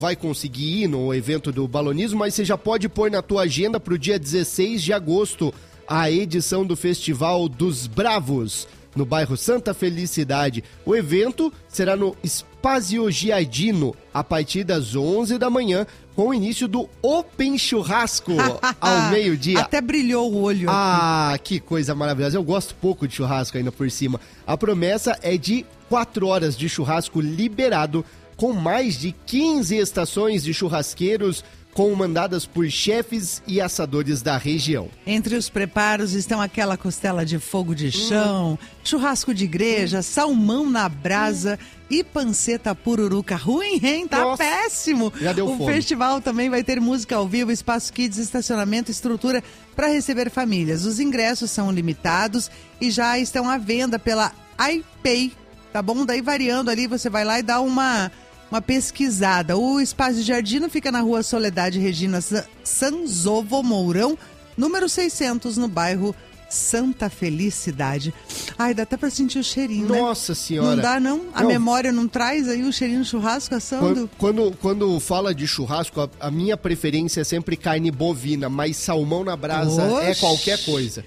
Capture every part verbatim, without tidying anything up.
vai conseguir ir no evento do balonismo, mas você já pode pôr na tua agenda para o dia dezesseis de agosto a edição do Festival dos Bravos, no bairro Santa Felicidade. O evento será no Spazio Giardino, a partir das onze da manhã, com o início do Open Churrasco ao meio-dia. Até brilhou o olho. Ah, aqui. Que coisa maravilhosa. Eu gosto pouco de churrasco ainda por cima. A promessa é de quatro horas de churrasco liberado, com mais de quinze estações de churrasqueiros comandadas por chefes e assadores da região. Entre os preparos estão aquela costela de fogo de chão, hum. churrasco de igreja, hum. salmão na brasa hum. e panceta pururuca. Ruim, hein? Tá Nossa, péssimo! Já deu o fome. Festival também vai ter música ao vivo, espaço kids, estacionamento, estrutura para receber famílias. Os ingressos são limitados e já estão à venda pela iPay, tá bom? Daí variando ali, você vai lá e dá uma... Uma pesquisada. O Espaço Giardino fica na rua Soledade Regina Sanzovo Mourão, número seiscentos, no bairro Santa Felicidade. Ai, dá até pra sentir o cheirinho, Nossa né? Senhora. Não dá, não? A não. memória não traz aí o cheirinho do churrasco assando? Quando, quando, quando fala de churrasco, a, a minha preferência é sempre carne bovina, mas salmão na brasa Oxi. é qualquer coisa.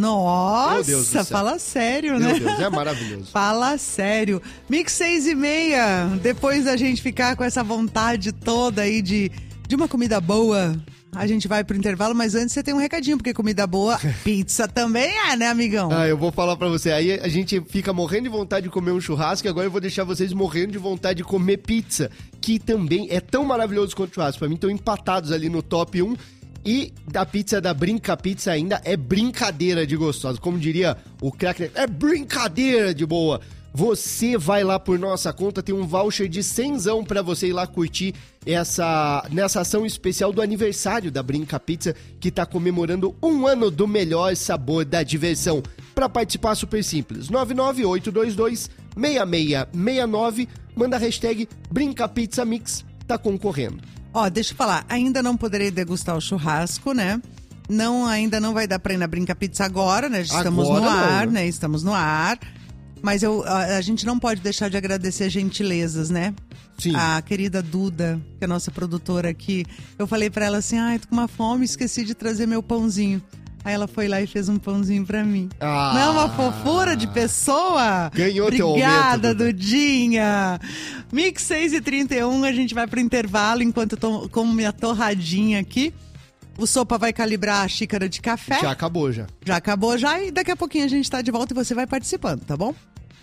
Nossa, fala sério, né? Meu Deus, é maravilhoso. Fala sério. Mix seis e meia, depois da gente ficar com essa vontade toda aí de, de uma comida boa, a gente vai pro intervalo, mas antes você tem um recadinho, porque comida boa, pizza também é, né, amigão? Ah, eu vou falar pra você, aí a gente fica morrendo de vontade de comer um churrasco, e agora eu vou deixar vocês morrendo de vontade de comer pizza, que também é tão maravilhoso quanto churrasco. Pra mim, estão empatados ali no top um. E da pizza da Brinca Pizza ainda é brincadeira de gostosa. Como diria o craque, é brincadeira de boa. Você vai lá por nossa conta, tem um voucher de cenzão pra você ir lá curtir essa, nessa ação especial do aniversário da Brinca Pizza, que tá comemorando um ano do melhor sabor da diversão. Pra participar, super simples, nove nove oito dois dois seis seis seis nove, manda a hashtag Brinca Pizza Mix, tá concorrendo. Ó, deixa eu falar, ainda não poderei degustar o churrasco, né? Não, ainda não vai dar pra ir na Brinca Pizza agora, né? Estamos agora no ar, não, né? Estamos no ar. Mas eu, a, a gente não pode deixar de agradecer gentilezas, né? Sim. A querida Duda, que é a nossa produtora aqui. Eu falei pra ela assim, ai, tô com uma fome, esqueci de trazer meu pãozinho. Aí ela foi lá e fez um pãozinho pra mim. Ah, não é uma fofura de pessoa? Ganhou Obrigada, teu aumento, Duda. Dudinha. Mix seis e trinta e um, a gente vai pro intervalo enquanto eu tô, como minha torradinha aqui. O Sopa vai calibrar a xícara de café. Já acabou, já. Já acabou, já. E daqui a pouquinho a gente tá de volta e você vai participando, tá bom?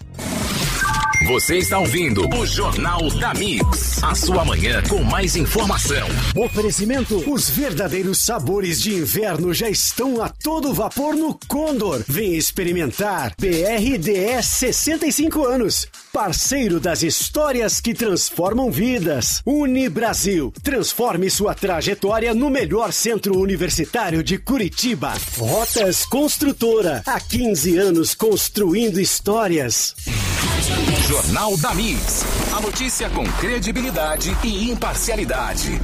Você está ouvindo o Jornal da Mix. A sua manhã com mais informação. Oferecimento: os verdadeiros sabores de inverno já estão a todo vapor no Condor. Vem experimentar. B R D S sessenta e cinco anos. Parceiro das histórias que transformam vidas. Unibrasil. Transforme sua trajetória no melhor centro universitário de Curitiba. Rotas Construtora. Há quinze anos construindo histórias. Jornal da Mix. A notícia com credibilidade e imparcialidade.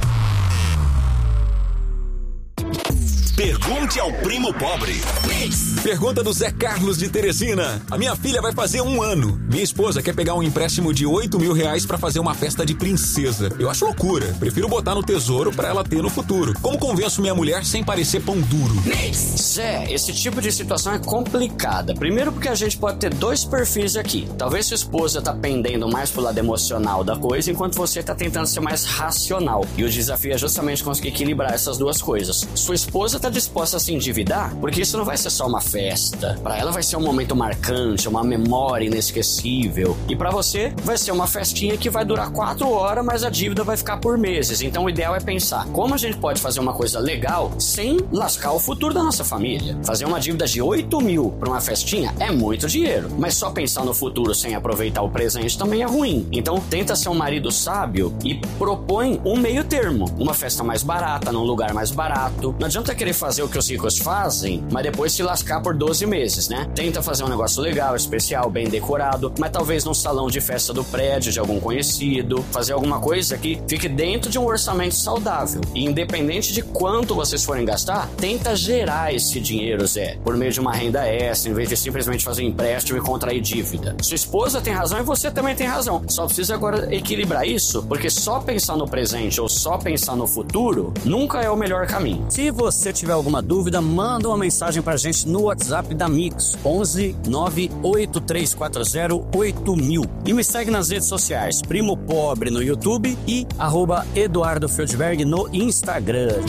Pergunte ao primo pobre. Pergunta do Zé Carlos de Teresina. A minha filha vai fazer um ano. Minha esposa quer pegar um empréstimo de oito mil reais pra fazer uma festa de princesa. Eu acho loucura. Prefiro botar no tesouro pra ela ter no futuro. Como convenço minha mulher sem parecer pão duro? Zé, esse tipo de situação é complicada. Primeiro porque a gente pode ter dois perfis aqui. Talvez sua esposa tá pendendo mais pro lado emocional da coisa, enquanto você tá tentando ser mais racional. E o desafio é justamente conseguir equilibrar essas duas coisas. Sua esposa tá disposta a se endividar? Porque isso não vai ser só uma festa. Pra ela vai ser um momento marcante, uma memória inesquecível. E pra você vai ser uma festinha que vai durar quatro horas, mas a dívida vai ficar por meses. Então o ideal é pensar como a gente pode fazer uma coisa legal sem lascar o futuro da nossa família. Fazer uma dívida de oito mil pra uma festinha é muito dinheiro, mas só pensar no futuro sem aproveitar o presente também é ruim. Então tenta ser um marido sábio e propõe um meio termo. Uma festa mais barata, num lugar mais barato. Não adianta querer querer fazer o que os ricos fazem, mas depois se lascar por doze meses, né? Tenta fazer um negócio legal, especial, bem decorado, mas talvez num salão de festa do prédio de algum conhecido, fazer alguma coisa que fique dentro de um orçamento saudável. E independente de quanto vocês forem gastar, tenta gerar esse dinheiro, Zé, por meio de uma renda extra, em vez de simplesmente fazer um empréstimo e contrair dívida. Sua esposa tem razão e você também tem razão. Só precisa agora equilibrar isso, porque só pensar no presente ou só pensar no futuro nunca é o melhor caminho. Se você tiver alguma dúvida, manda uma mensagem pra gente no WhatsApp da Mix, onze nove oito três quatro zero oito mil. E me segue nas redes sociais, Primo Pobre no YouTube e arroba Eduardo Feldberg no Instagram.